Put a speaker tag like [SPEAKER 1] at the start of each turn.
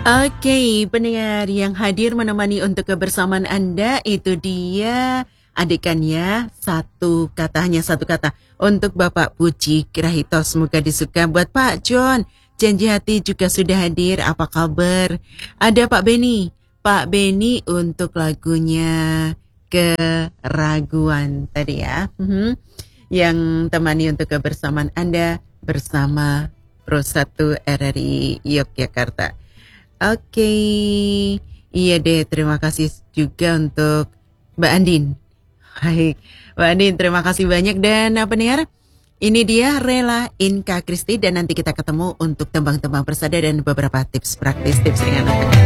[SPEAKER 1] Oke, pendengar yang hadir menemani untuk kebersamaan Anda itu dia adikannya satu kata, hanya satu kata. Untuk Bapak Puji Kirahito, semoga disuka. Buat Pak John, janji hati juga sudah hadir, apa kabar? Ada Pak Beni. Pak Beni untuk lagunya Keraguan tadi ya. Yang temani untuk kebersamaan Anda bersama Pro 1 RRI Yogyakarta. Oke, iya deh, terima kasih juga untuk Mbak Andin. Baik, Mbak Andin, terima kasih banyak. Dan pendengar, ini dia Rela Inka Kristi, dan nanti kita ketemu untuk tembang-tembang persada dan beberapa tips praktis, tips ringan.